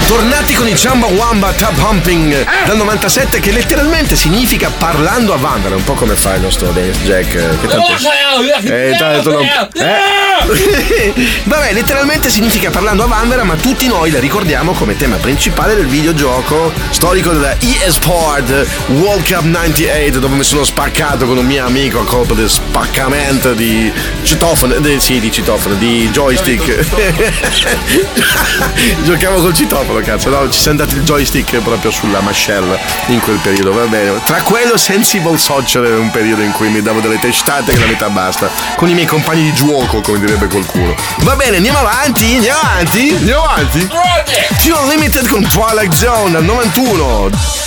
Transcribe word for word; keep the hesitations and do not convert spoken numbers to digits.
Tornati con i Chamba Wamba Tub Humping dal novantasette, che letteralmente significa parlando a Vanvera, un po' come fa il nostro Dance Jack. Che tanto... eh, tanto non... eh? Vabbè, letteralmente significa parlando a Vanvera, ma tutti noi la ricordiamo come tema principale del videogioco storico della E A Sport World Cup novantotto, dove mi sono spaccato con un mio amico a colpo del spaccamento di citofono, di, sì, di citofono, di joystick. Giocavo col citofono, cazzo, no? Ci siamo dati il joystick proprio sulla mascella in quel periodo, va bene. Tra quello Sensible Soccer era un periodo in cui mi davo delle testate che la metà basta, con i miei compagni di gioco, come direbbe qualcuno. Va bene, andiamo avanti, andiamo avanti, andiamo avanti. Tune Limited con Twilight Zone al novantuno.